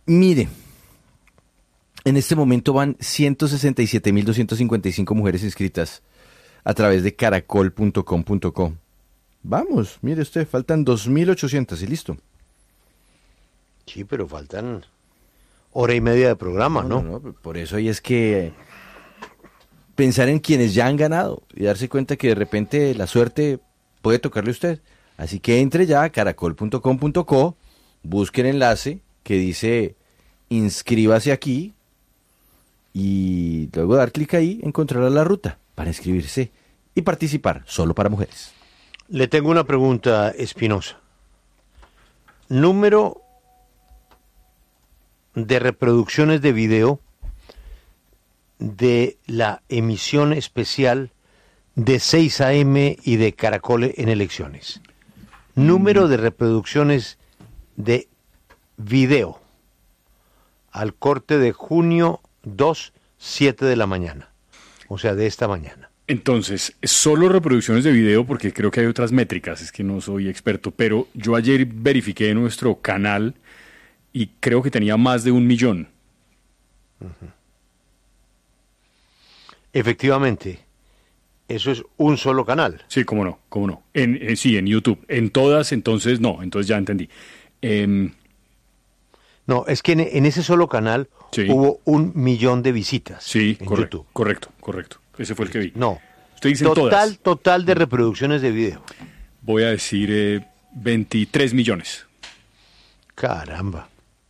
Mire, en este momento van 167.255 mujeres inscritas a través de caracol.com.co. Vamos, mire usted, faltan 2.800 y listo. Sí, pero faltan hora y media de programa, ¿no? No, por eso ahí es que pensar en quienes ya han ganado y darse cuenta que de repente la suerte puede tocarle a usted. Así que entre ya a caracol.com.co, busque el enlace que dice inscríbase aquí y luego dar clic ahí encontrará la ruta para inscribirse y participar solo para mujeres. Le tengo una pregunta, Espinosa. Número de reproducciones de video de la emisión especial de 6 AM y de Caracol en elecciones. Número de reproducciones de video al corte de junio 2, 7 de la mañana. O sea, de esta mañana. Entonces, solo reproducciones de video, porque creo que hay otras métricas, es que no soy experto, pero yo ayer verifiqué nuestro canal y creo que tenía más de 1 millón. Uh-huh. Efectivamente, eso es un solo canal. Sí, cómo no. Sí, en YouTube. En todas, entonces ya entendí. No, es que en ese solo canal sí hubo 1 millón de visitas. Sí, en correcto, YouTube. correcto. Ese fue el que vi. No, usted dice total de reproducciones de video. Voy a decir 23 millones. Caramba.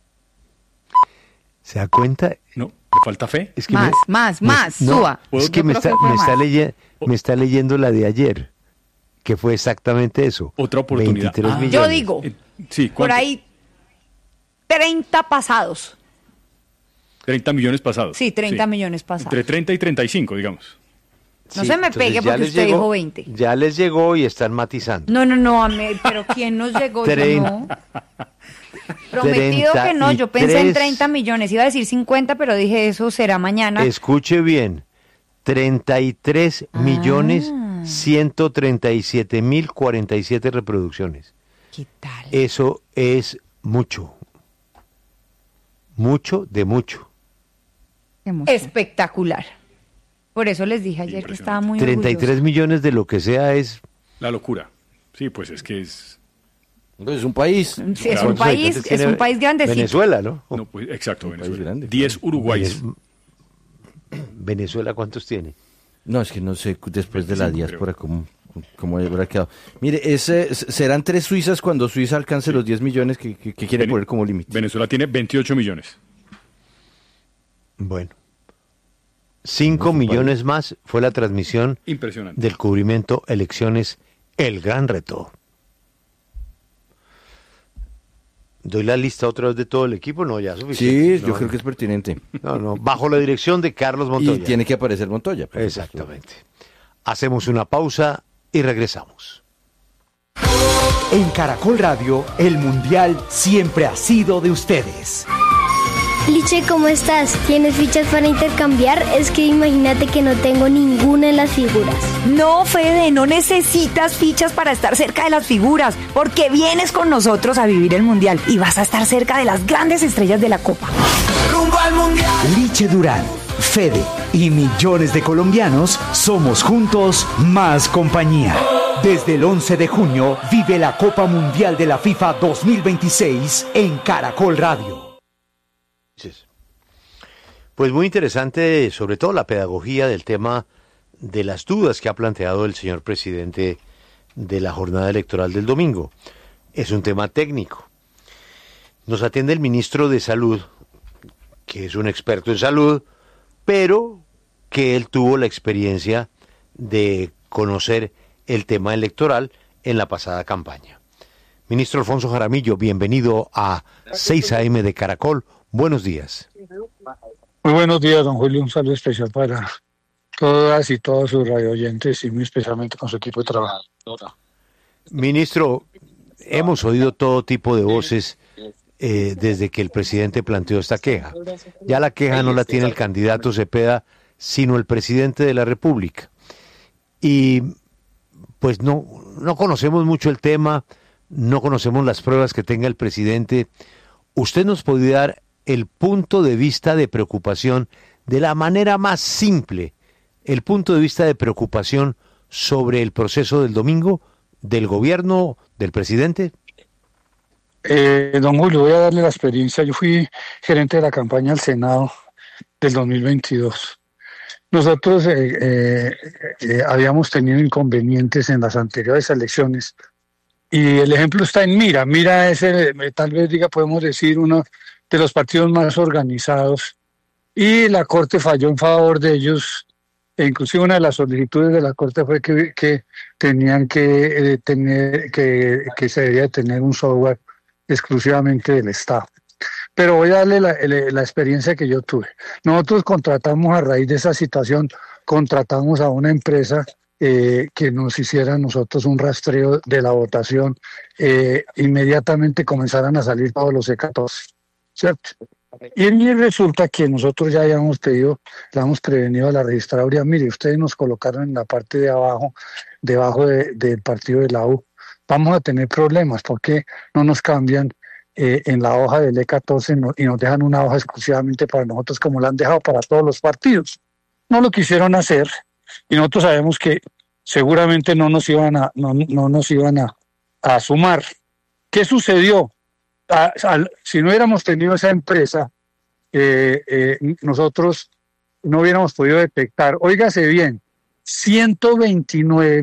¿Se da cuenta? No, ¿le falta fe? Es que más, suba. Es que me está leyendo la de ayer, que fue exactamente eso. Otra oportunidad. 23 millones. Yo digo, sí, por ahí 30 pasados. 30 millones pasados. Sí, 30 millones pasados. Entre 30 y 35, digamos. No se me pegue porque usted dijo 20. Ya les llegó y están matizando. No, pero ¿quién nos llegó? Yo no. Prometido que no, yo pensé en 30 millones. Iba a decir 50, pero dije eso será mañana. Escuche bien, 33 millones 137 mil 47 reproducciones. ¿Qué tal? Eso es mucho. Mucho de mucho. Espectacular. Por eso les dije ayer que estaba muy 33 orgulloso. millones de lo que sea es... La locura. Sí, pues es que es... Es un país. Sí, es un país grandecito. Venezuela, ¿no? No, pues, exacto, Venezuela. Grande, 10 Uruguayes. ¿Venezuela cuántos tiene? No, es que no sé después de la diáspora cómo habrá quedado. Mire, serán 3 Suizas cuando Suiza alcance los 10 millones que quiere poner como límite. Venezuela tiene 28 millones. Bueno. 5 millones más fue la transmisión impresionante del cubrimiento Elecciones El Gran Reto. ¿Doy la lista otra vez de todo el equipo? No, ya suficiente. Sí, yo creo que es pertinente. No, bajo la dirección de Carlos Montoya. Y tiene que aparecer Montoya. Exactamente. Hacemos una pausa y regresamos. En Caracol Radio, el Mundial siempre ha sido de ustedes. Liche, ¿cómo estás? ¿Tienes fichas para intercambiar? Es que imagínate que no tengo ninguna en las figuras. No, Fede, no necesitas fichas para estar cerca de las figuras, porque vienes con nosotros a vivir el Mundial y vas a estar cerca de las grandes estrellas de la Copa. ¡Rumbo al Mundial! Liche Durán, Fede y millones de colombianos somos juntos más compañía. Desde el 11 de junio vive la Copa Mundial de la FIFA 2026 en Caracol Radio. Pues muy interesante, sobre todo la pedagogía del tema de las dudas que ha planteado el señor presidente de la jornada electoral del domingo. Es un tema técnico. Nos atiende el ministro de Salud, que es un experto en salud, pero que él tuvo la experiencia de conocer el tema electoral en la pasada campaña. Ministro Alfonso Jaramillo, bienvenido a 6 AM de Caracol. Buenos días. Muy buenos días, don Julio. Un saludo especial para todas y todos sus radioyentes y muy especialmente con su equipo de trabajo. Ministro, hemos oído todo tipo de voces desde que el presidente planteó esta queja. Ya la queja no la tiene el candidato Cepeda, sino el presidente de la República. Y pues no conocemos mucho el tema, no conocemos las pruebas que tenga el presidente. ¿Usted nos podría dar el punto de vista de preocupación de la manera más simple, el punto de vista de preocupación sobre el proceso del domingo, del gobierno, del presidente? Don Julio, voy a darle la experiencia. Yo fui gerente de la campaña al Senado del 2022. Nosotros habíamos tenido inconvenientes en las anteriores elecciones y el ejemplo está en Mira. Mira es, tal vez podemos decir, uno de los partidos más organizados y la Corte falló en favor de ellos. E inclusive una de las solicitudes de la Corte fue que tenían que se debía tener un software exclusivamente del Estado. Pero voy a darle la experiencia que yo tuve. Nosotros contratamos, a raíz de esa situación, contratamos a una empresa que nos hiciera nosotros un rastreo de la votación. Inmediatamente comenzaran a salir todos los E14, ¿cierto? Y resulta que nosotros ya habíamos pedido, le hemos prevenido a la registraduría: mire, ustedes nos colocaron en la parte de abajo, debajo del partido de la U. Vamos a tener problemas porque no nos cambian en la hoja del E14 y nos dejan una hoja exclusivamente para nosotros, como la han dejado para todos los partidos. No lo quisieron hacer y nosotros sabemos que seguramente no nos iban a sumar. ¿Qué sucedió? Si no hubiéramos tenido esa empresa, nosotros no hubiéramos podido detectar, óigase bien, 29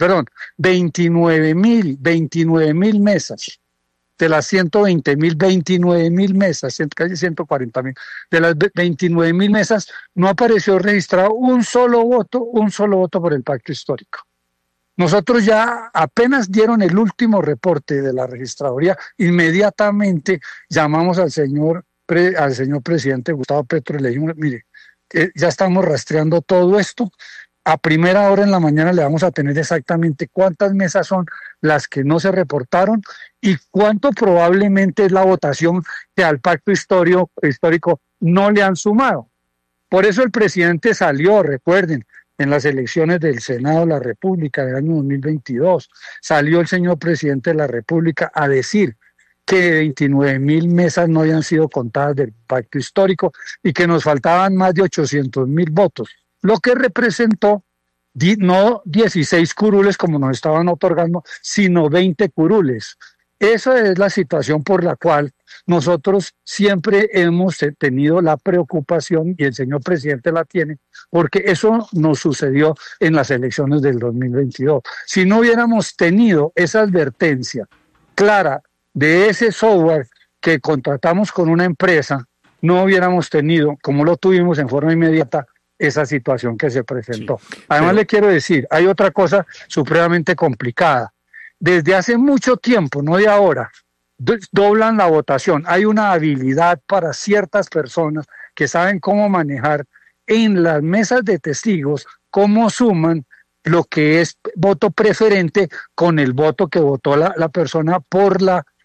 mil mesas. De las 120.000, 29.000 mesas, casi 140.000. De las 29.000 mesas no apareció registrado un solo voto por el pacto histórico. Nosotros ya apenas dieron el último reporte de la registraduría, inmediatamente llamamos al señor presidente Gustavo Petro y le dijimos: mire, ya estamos rastreando todo esto. A primera hora en la mañana le vamos a tener exactamente cuántas mesas son las que no se reportaron y cuánto probablemente es la votación que al pacto histórico no le han sumado. Por eso el presidente salió, recuerden, en las elecciones del Senado de la República del año 2022, salió el señor presidente de la República a decir que 29.000 mesas no habían sido contadas del pacto histórico y que nos faltaban más de 800.000 votos. Lo que representó no 16 curules como nos estaban otorgando, sino 20 curules. Esa es la situación por la cual nosotros siempre hemos tenido la preocupación, y el señor presidente la tiene, porque eso nos sucedió en las elecciones del 2022. Si no hubiéramos tenido esa advertencia clara de ese software que contratamos con una empresa, no hubiéramos tenido, como lo tuvimos en forma inmediata, esa situación que se presentó. Sí, además le quiero decir, hay otra cosa supremamente complicada. Desde hace mucho tiempo, no de ahora, doblan la votación. Hay una habilidad para ciertas personas que saben cómo manejar en las mesas de testigos, cómo suman lo que es voto preferente con el voto que votó la persona por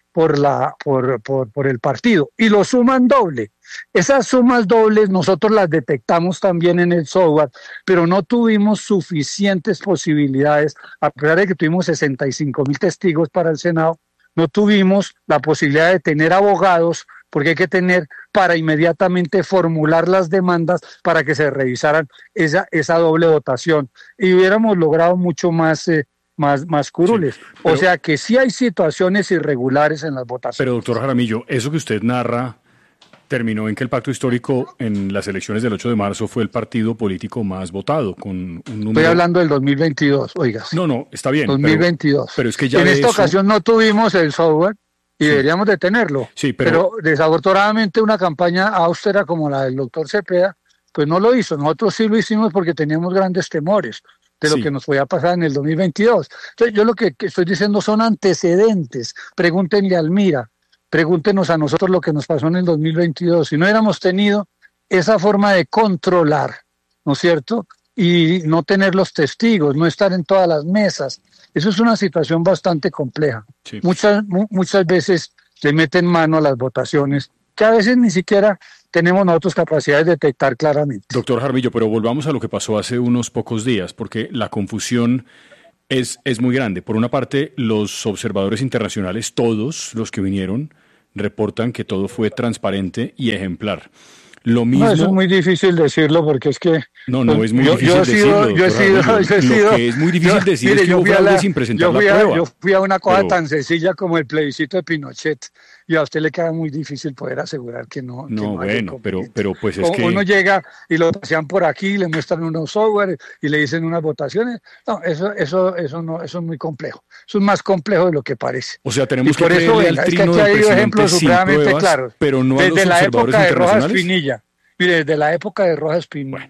el partido, y lo suman doble. Esas sumas dobles nosotros las detectamos también en el software, pero no tuvimos suficientes posibilidades, a pesar de que tuvimos 65.000 testigos para el Senado, no tuvimos la posibilidad de tener abogados, porque hay que tener para inmediatamente formular las demandas para que se revisaran esa doble votación, y hubiéramos logrado mucho más curules. Sí, o sea que sí hay situaciones irregulares en las votaciones. Pero doctor Jaramillo, eso que usted narra terminó en que el pacto histórico en las elecciones del 8 de marzo fue el partido político más votado, con un número... Estoy hablando del 2022, oiga. No, está bien. 2022. Pero es que ya en esta ocasión no tuvimos el software y deberíamos de tenerlo. Sí, pero desafortunadamente una campaña austera como la del doctor Cepeda, pues no lo hizo. Nosotros sí lo hicimos porque teníamos grandes temores de lo que nos podía pasar en el 2022. Entonces yo lo que estoy diciendo son antecedentes. Pregúntenle a Almira, pregúntenos a nosotros lo que nos pasó en el 2022. Si no hubiéramos tenido esa forma de controlar, ¿no es cierto? Y no tener los testigos, no estar en todas las mesas. Eso es una situación bastante compleja. Sí. Muchas veces le meten mano a las votaciones, que a veces ni siquiera tenemos nosotros capacidad de detectar claramente. Doctor Jaramillo, pero volvamos a lo que pasó hace unos pocos días, porque la confusión es muy grande. Por una parte, los observadores internacionales, todos los que vinieron, reportan que todo fue transparente y ejemplar. Lo mismo... No, eso es muy difícil decirlo porque es que... No es muy difícil decirlo. Lo que es muy difícil decir es que hubo fraude sin presentar la prueba. Yo fui a una cosa tan sencilla como el plebiscito de Pinochet y a usted le queda muy difícil poder asegurar que no. No, bueno, pero pues es que... Uno llega y lo pasean por aquí, le muestran unos software y le dicen unas votaciones. No, eso es muy complejo. Eso es más complejo de lo que parece. O sea, tenemos que creerle al trino del presidente sin pruebas, pero no a los observadores internacionales. Mire, desde la época de Rojas Pinilla,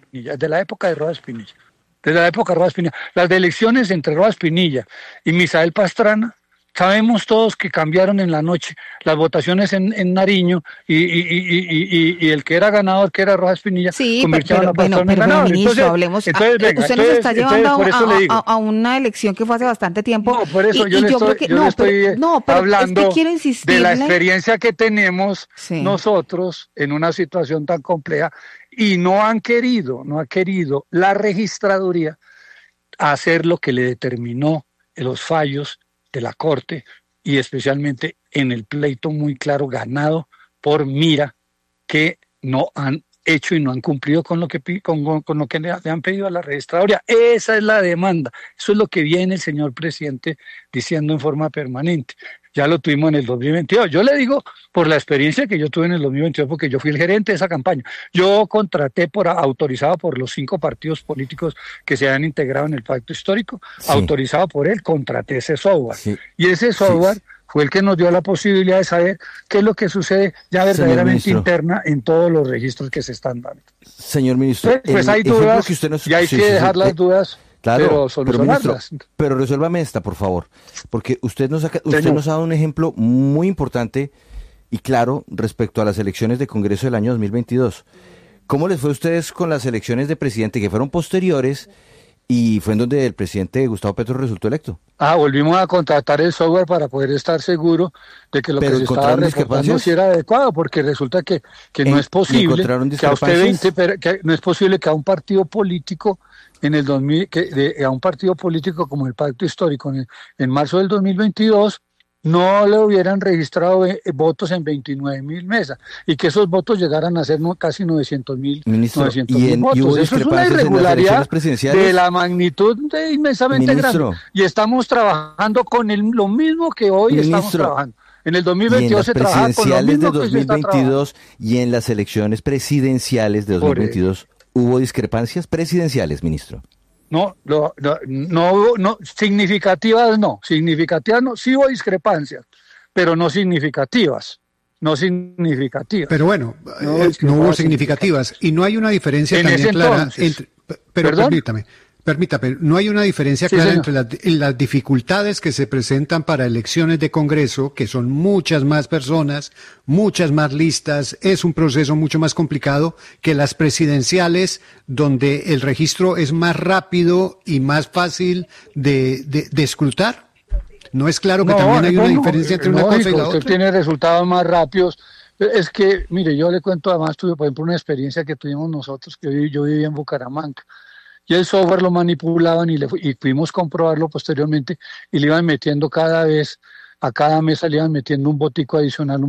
las elecciones entre Rojas Pinilla y Misael Pastrana, sabemos todos que cambiaron en la noche las votaciones en Nariño y el que era ganador, que era Rojas Pinilla, convirtieron a Pastrana en ganador. Ministro, hablemos. Usted nos está llevando a una elección que fue hace bastante tiempo. No, por eso yo le estoy hablando de la experiencia que tenemos nosotros en una situación tan compleja y no ha querido la registraduría hacer lo que le determinó los fallos de la Corte y especialmente en el pleito muy claro ganado por Mira, que no han hecho y no han cumplido con lo que le han pedido a la registraduría. Esa es la demanda. Eso es lo que viene el señor presidente diciendo en forma permanente. Ya lo tuvimos en el 2022. Yo le digo por la experiencia que yo tuve en el 2022, porque yo fui el gerente de esa campaña. Yo contraté autorizado por los 5 partidos políticos que se han integrado en el pacto histórico, autorizado por él, contraté ese software. Y ese software fue el que nos dio la posibilidad de saber qué es lo que sucede ya verdaderamente interna en todos los registros que se están dando. Señor ministro, pues hay dudas y hay que dejar las dudas. Claro, pero resuélvame esta, por favor, porque usted nos ha dado un ejemplo muy importante y claro respecto a las elecciones de Congreso del año 2022. ¿Cómo les fue a ustedes con las elecciones de presidente que fueron posteriores y fue en donde el presidente Gustavo Petro resultó electo? Volvimos a contratar el software para poder estar seguro de que lo que se estaba reportando sí era adecuado, porque resulta que no es posible que a usted no es posible que a un partido político en el 2000, a un partido político como el Pacto Histórico en marzo del 2022 no le hubieran registrado votos en 29.000 mesas y que esos votos llegaran a ser casi 900.000 votos. Eso es una irregularidad de la magnitud inmensamente grande. Y estamos trabajando con lo mismo que hoy estamos trabajando. En el 2022 se trabaja con lo mismo que se está trabajando. Y en las elecciones presidenciales de 2022 ¿hubo discrepancias presidenciales, ministro? No, significativas no, sí hubo discrepancias, pero no significativas. Pero bueno, no hubo significativas y no hay una diferencia también clara entre... Pero permítame, no hay una diferencia clara entre las dificultades que se presentan para elecciones de Congreso, que son muchas más personas, muchas más listas, es un proceso mucho más complicado que las presidenciales, donde el registro es más rápido y más fácil de escrutar. ¿No es claro que también hay una diferencia entre una cosa y la otra? Usted tiene resultados más rápidos. Es que, mire, yo le cuento, además tuve, por ejemplo, una experiencia que tuvimos nosotros, que yo vivía en Bucaramanga. Y el software lo manipulaban y pudimos comprobarlo posteriormente y le iban metiendo cada vez, a cada mesa le iban metiendo un botico adicional.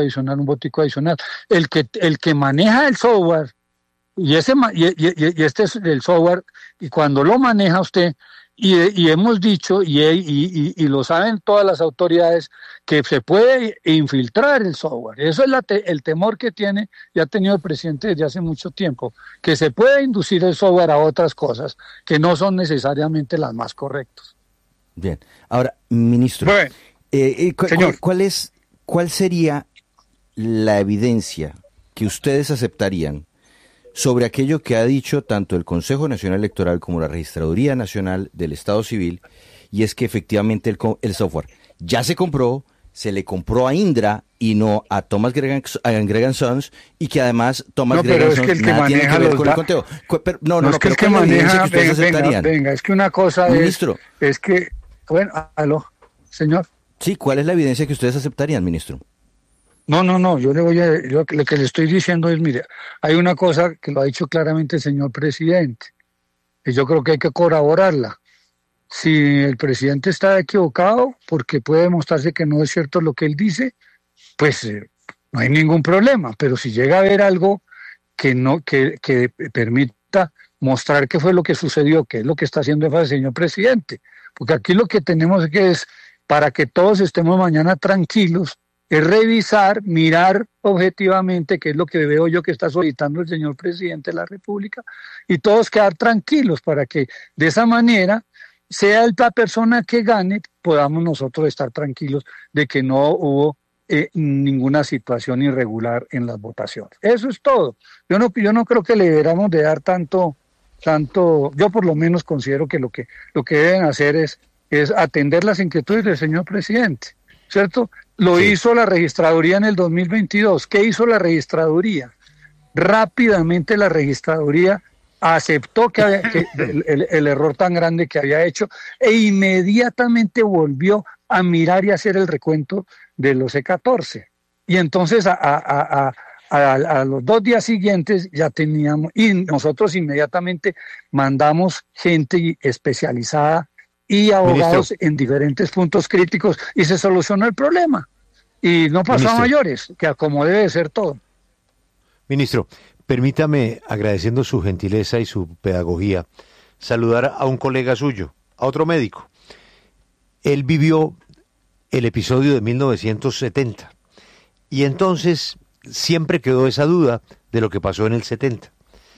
El que maneja el software, y este es el software, y cuando lo maneja usted, y hemos dicho, y lo saben todas las autoridades, que se puede infiltrar el software. Eso es el temor que tiene y ha tenido el presidente desde hace mucho tiempo, que se puede inducir el software a otras cosas que no son necesariamente las más correctas. Bien. Ahora, ministro, señor, ¿cuál sería la evidencia que ustedes aceptarían sobre aquello que ha dicho tanto el Consejo Nacional Electoral como la Registraduría Nacional del Estado Civil, y es que efectivamente el software ya se compró, se le compró a Indra y no a Thomas Gregan Sons, y que además Thomas Gregan Sons nada tiene que ver con el conteo? No, es que el que maneja, venga, es que una cosa ministro, es que, bueno, aló, señor. Sí, ¿cuál es la evidencia que ustedes aceptarían, ministro? No, yo lo que le estoy diciendo es, mire, hay una cosa que lo ha dicho claramente el señor presidente, y yo creo que hay que corroborarla. Si el presidente está equivocado, porque puede demostrarse que no es cierto lo que él dice, pues no hay ningún problema, pero si llega a haber algo que permita mostrar qué fue lo que sucedió, qué es lo que está haciendo el señor presidente, porque aquí lo que tenemos que es, para que todos estemos mañana tranquilos, es revisar, mirar objetivamente qué es lo que veo yo que está solicitando el señor presidente de la República y todos quedar tranquilos para que de esa manera, sea la persona que gane, podamos nosotros estar tranquilos de que no hubo ninguna situación irregular en las votaciones. Eso es todo. Yo no creo que le deberíamos de dar tanto, yo por lo menos considero que lo que deben hacer es atender las inquietudes del señor presidente, ¿cierto? Lo hizo la registraduría en el 2022. ¿Qué hizo la registraduría? Rápidamente la registraduría aceptó que el error tan grande que había hecho e inmediatamente volvió a mirar y hacer el recuento de los E14. Y entonces a los 2 días siguientes ya teníamos, y nosotros inmediatamente mandamos gente especializada y abogados en diferentes puntos críticos y se solucionó el problema. Y no pasó a mayores, que como debe ser todo. Ministro, permítame, agradeciendo su gentileza y su pedagogía, saludar a un colega suyo, a otro médico. Él vivió el episodio de 1970 y entonces siempre quedó esa duda de lo que pasó en el 70.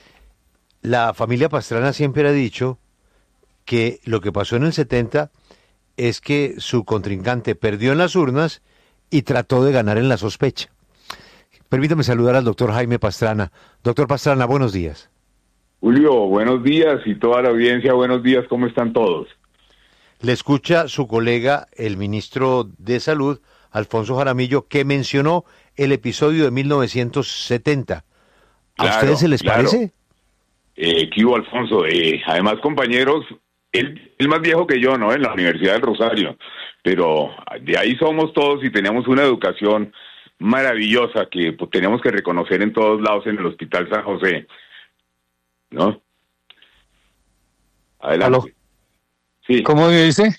La familia Pastrana siempre ha dicho que lo que pasó en el 70 es que su contrincante perdió en las urnas y trató de ganar en la sospecha. Permítame saludar al doctor Jaime Pastrana. Doctor Pastrana, buenos días. Julio, buenos días, y toda la audiencia, buenos días, ¿cómo están todos? Le escucha su colega, el ministro de Salud, Alfonso Jaramillo, que mencionó el episodio de 1970. ¿A ustedes se les parece? ¿Qué hubo, Alfonso? Además, compañeros, él más viejo que yo, ¿no? En la Universidad del Rosario, pero de ahí somos todos y tenemos una educación maravillosa que pues, tenemos que reconocer en todos lados en el Hospital San José, ¿no? Adelante. ¿Aló? Sí. ¿Cómo me dice?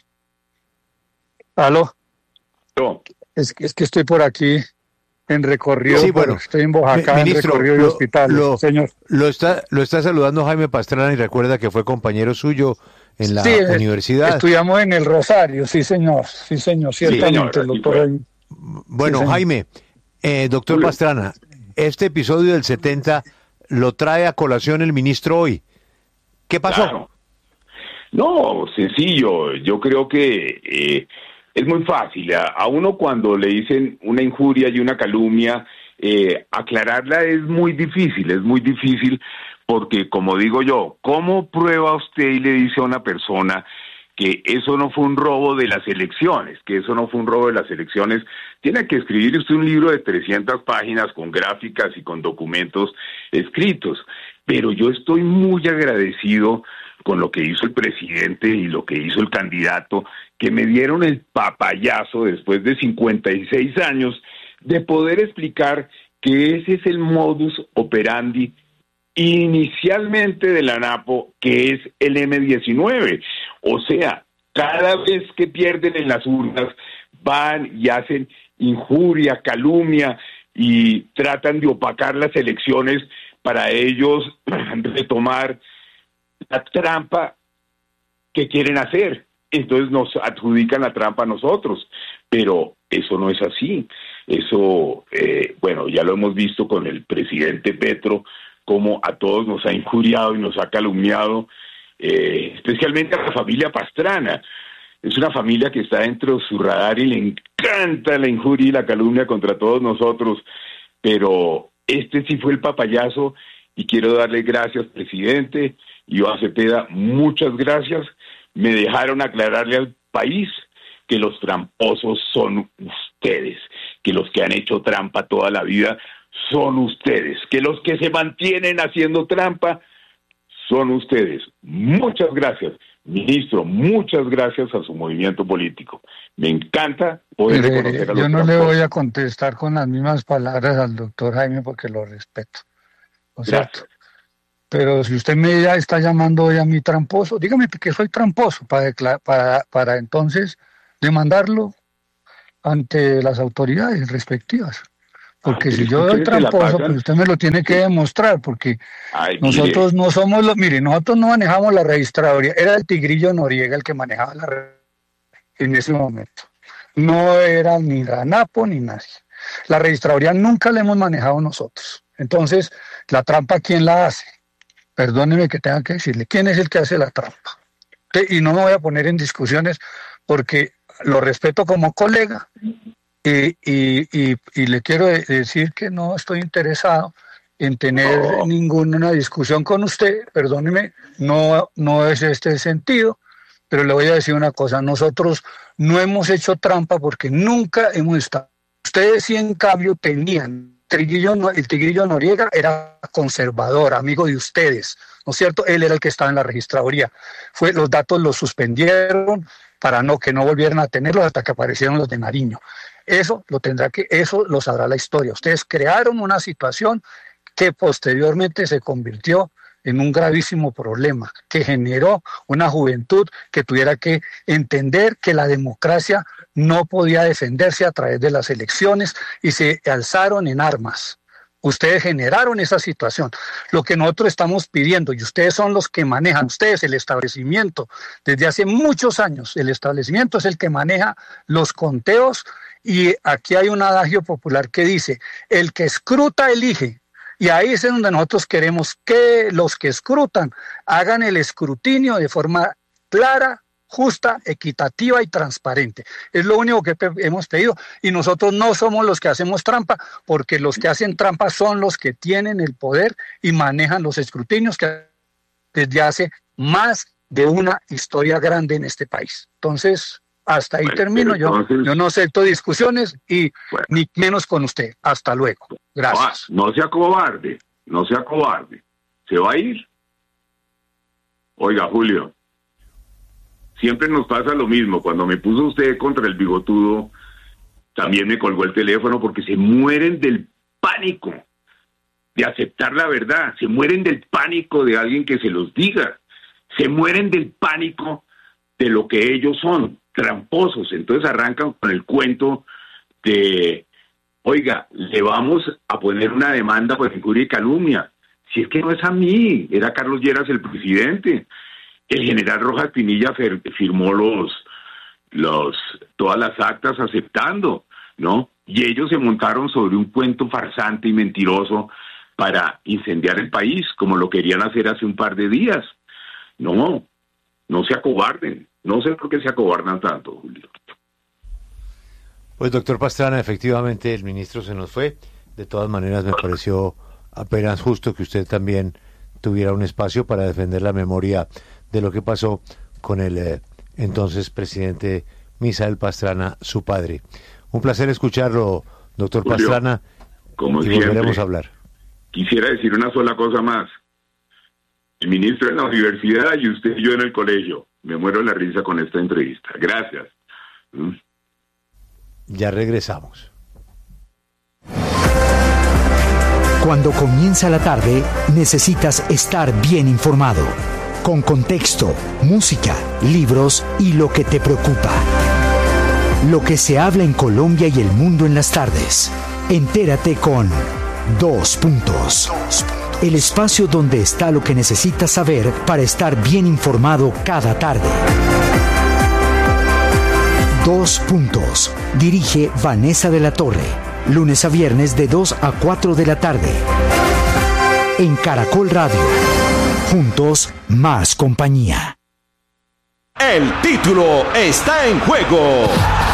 ¿Aló? No. Es que estoy por aquí en recorrido, sí, bueno, estoy en Boyacá, ministro, en recorrido de hospital, señor. Lo está saludando Jaime Pastrana y recuerda que fue compañero suyo en la universidad. Estudiamos en el Rosario, sí señor, ciertamente, el doctor. Bueno, sí, Jaime, doctor Pastrana, este episodio del 70 lo trae a colación el ministro hoy. ¿Qué pasó? Claro. No, sencillo, yo creo que es muy fácil. A uno cuando le dicen una injuria y una calumnia, aclararla es muy difícil porque, como digo yo, ¿cómo prueba usted y le dice a una persona que eso no fue un robo de las elecciones, Tiene que escribir usted un libro de 300 páginas con gráficas y con documentos escritos. Pero yo estoy muy agradecido con lo que hizo el presidente y lo que hizo el candidato, que me dieron el papayazo después de 56 años de poder explicar que ese es el modus operandi inicialmente de la ANAPO, que es el M19. O sea, cada vez que pierden en las urnas, van y hacen injuria, calumnia y tratan de opacar las elecciones para ellos retomar la trampa que quieren hacer. Entonces nos adjudican la trampa a nosotros, pero eso no es así. Eso, bueno, ya lo hemos visto con el presidente Petro, como a todos nos ha injuriado y nos ha calumniado, especialmente a la familia Pastrana. Es una familia que está dentro de su radar y le encanta la injuria y la calumnia contra todos nosotros, pero este sí fue el papayazo y quiero darle gracias, presidente, y Iván Cepeda, muchas gracias. Me dejaron aclararle al país que los tramposos son ustedes, que los que han hecho trampa toda la vida son ustedes, que los que se mantienen haciendo trampa son ustedes. Muchas gracias, ministro, muchas gracias a su movimiento político. Me encanta poder reconocer a los Yo no tramposos. le voy a contestar con las mismas palabras al doctor Jaime porque lo respeto, ¿no es cierto? Pero si usted me está llamando hoy a mí tramposo, dígame que soy tramposo para entonces demandarlo. ante las autoridades respectivas. Porque si yo doy tramposo, pues usted me lo tiene que demostrar, porque nosotros no somos nosotros no manejamos la registraduría. Era el Tigrillo Noriega el que manejaba la registraduría en ese momento. No era ni la ANAPO ni nadie. La registraduría nunca la hemos manejado nosotros. Entonces, la trampa, ¿quién la hace? Perdóneme que tenga que decirle, ¿quién es el que hace la trampa? Y no me voy a poner en discusiones porque lo respeto como colega. Y le quiero decir que no estoy interesado en tener ninguna discusión con usted, perdóneme, no es este el sentido, pero le voy a decir una cosa, nosotros no hemos hecho trampa porque nunca hemos estado. Ustedes sí en cambio tenían, el Tigrillo Noriega era conservador, amigo de ustedes, ¿no es cierto? Él era el que estaba en la registraduría, los datos los suspendieron para que no volvieran a tenerlos hasta que aparecieron los de Nariño. Eso lo sabrá la historia. Ustedes crearon una situación que posteriormente se convirtió en un gravísimo problema, que generó una juventud que tuviera que entender que la democracia no podía defenderse a través de las elecciones y se alzaron en armas. Ustedes generaron esa situación. Lo que nosotros estamos pidiendo, y ustedes son los que manejan, ustedes el establecimiento, desde hace muchos años, el establecimiento es el que maneja los conteos. Y aquí hay un adagio popular que dice, el que escruta elige, y ahí es donde nosotros queremos que los que escrutan hagan el escrutinio de forma clara, justa, equitativa y transparente. Es lo único que hemos pedido, y nosotros no somos los que hacemos trampa, porque los que hacen trampa son los que tienen el poder y manejan los escrutinios que desde hace más de una historia grande en este país. Entonces, hasta ahí termino. Entonces, yo no acepto discusiones y ni menos con usted. Hasta luego. Gracias. No sea cobarde. ¿Se va a ir? Oiga, Julio, siempre nos pasa lo mismo. Cuando me puso usted contra el bigotudo, también me colgó el teléfono porque se mueren del pánico de aceptar la verdad. Se mueren del pánico de alguien que se los diga. Se mueren del pánico de lo que ellos son, tramposos. Entonces arrancan con el cuento de, oiga, le vamos a poner una demanda por injuria y calumnia. Si es que no es a mí, era Carlos Lleras el presidente. El general Rojas Pinilla firmó todas las actas aceptando, ¿no? Y ellos se montaron sobre un cuento farsante y mentiroso para incendiar el país, como lo querían hacer hace un par de días. No se acobarden. No sé por qué se acobardan tanto, Julio. Pues, doctor Pastrana, efectivamente el ministro se nos fue. De todas maneras, me pareció apenas justo que usted también tuviera un espacio para defender la memoria de lo que pasó con el entonces presidente Misael Pastrana, su padre. Un placer escucharlo, doctor Julio, Pastrana, como y siempre, volveremos a hablar. Quisiera decir una sola cosa más. El ministro en la universidad y usted y yo en el colegio. Me muero de la risa con esta entrevista. Gracias. Ya regresamos. Cuando comienza la tarde, necesitas estar bien informado. Con contexto, música, libros y lo que te preocupa. Lo que se habla en Colombia y el mundo en las tardes. Entérate con 2 Puntos. El espacio donde está lo que necesitas saber para estar bien informado cada tarde. 2 Puntos. Dirige Vanessa de la Torre. Lunes a viernes de 2 a 4 de la tarde. En Caracol Radio. Juntos, más compañía. El título está en juego.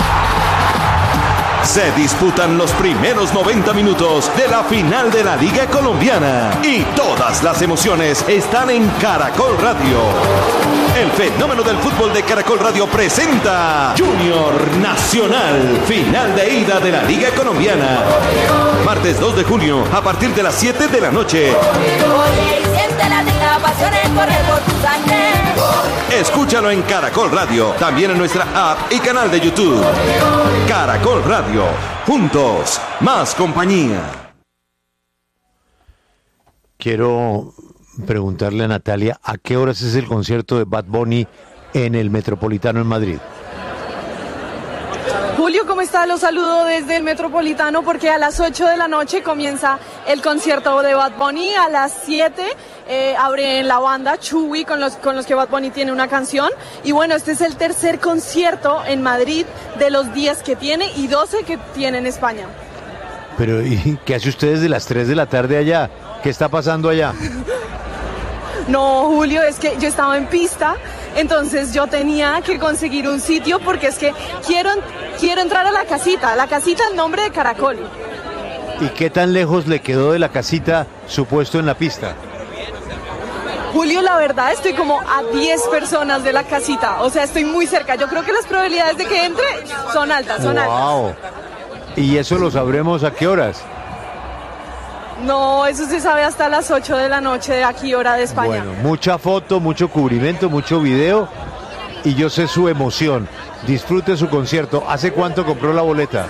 Se disputan los primeros 90 minutos de la final de la Liga Colombiana y todas las emociones están en Caracol Radio. El fenómeno del fútbol de Caracol Radio presenta Junior Nacional, final de ida de la Liga Colombiana. Martes 2 de junio a partir de las 7 de la noche. Escúchalo en Caracol Radio, también en nuestra app y canal de YouTube. Caracol Radio, juntos, más compañía. Quiero preguntarle a Natalia, ¿a qué horas es el concierto de Bad Bunny en el Metropolitano en Madrid? Julio, ¿cómo está? Los saludo desde el Metropolitano porque a las 8 de la noche comienza el concierto de Bad Bunny. A las 7 abre la banda Chewy con los que Bad Bunny tiene una canción. Y bueno, este es el tercer concierto en Madrid de los 10 que tiene y 12 que tiene en España. Pero, ¿y qué hace usted desde las 3 de la tarde allá? ¿Qué está pasando allá? No, Julio, es que yo estaba en pista, entonces yo tenía que conseguir un sitio porque es que quiero entrar a la casita en nombre de Caracol. ¿Y qué tan lejos le quedó de la casita su puesto en la pista? Julio, la verdad estoy como a 10 personas de la casita, o sea, estoy muy cerca. Yo creo que las probabilidades de que entre son altas, son altas. ¿Y eso lo sabremos a qué horas? No, eso se sabe hasta las 8 de la noche de aquí, hora de España. Bueno, mucha foto, mucho cubrimiento, mucho video y yo sé su emoción. Disfrute su concierto. ¿Hace cuánto compró la boleta?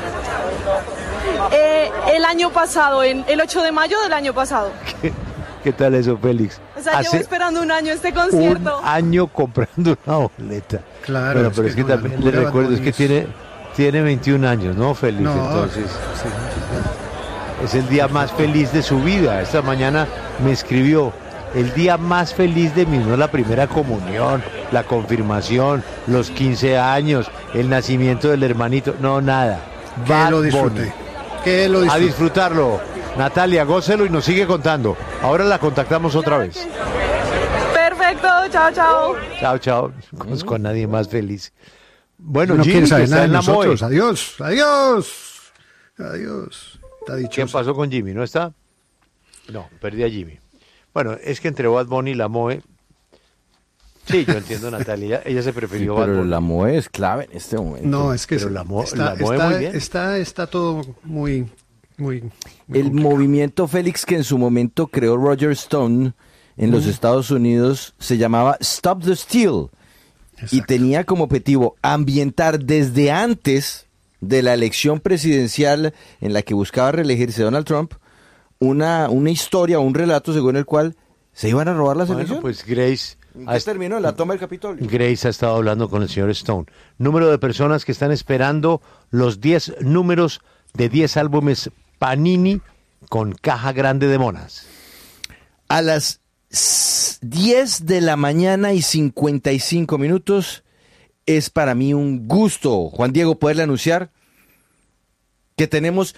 El año pasado, el 8 de mayo del año pasado. ¿Qué tal eso, Félix? O sea, llevo esperando un año este concierto. Un año comprando una boleta. Claro. Bueno, pero es que también le recuerdo, es que tiene 21 años, ¿no, Félix? No, entonces... Sí. Es el día más feliz de su vida. Esta mañana me escribió, el día más feliz de mí, no la primera comunión, la confirmación, los 15 años, el nacimiento del hermanito, no, nada. Que lo disfrute. Que lo disfrute. A disfrutarlo. Natalia, gócelo y nos sigue contando. Ahora la contactamos otra vez. Perfecto, chao, chao. Chao, chao. No conozco a nadie más feliz. Bueno, no Jimmy, quiere saber que nada está de en la MOE. nosotros. Adiós, adiós. Adiós. ¿Qué pasó con Jimmy? ¿No está? No, perdí a Jimmy. Bueno, es que entre Bad Bunny y la MOE... Sí, yo entiendo, Natalia. Ella se prefirió Bad Bunny. Pero la MOE es clave en este momento. No, es que pero la MOE está muy bien. Está todo muy el complicado. movimiento, Félix, que en su momento creó Roger Stone en los Estados Unidos, se llamaba Stop the Steal. Exacto. Y tenía como objetivo ambientar desde antes de la elección presidencial en la que buscaba reelegirse Donald Trump, una historia, un relato según el cual se iban a robar las elecciones. Pues Grace... ¿En qué terminó? La toma del Capitolio. Grace ha estado hablando con el señor Stone. Número de personas que están esperando los 10 números de 10 álbumes Panini con caja grande de monas. A las 10 de la mañana y 55 minutos es para mí un gusto, Juan Diego, poderle anunciar que tenemos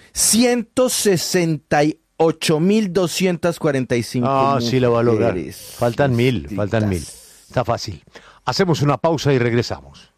168.245. Ah, sí lo va a lograr. Faltan 1000. Está fácil. Hacemos una pausa y regresamos.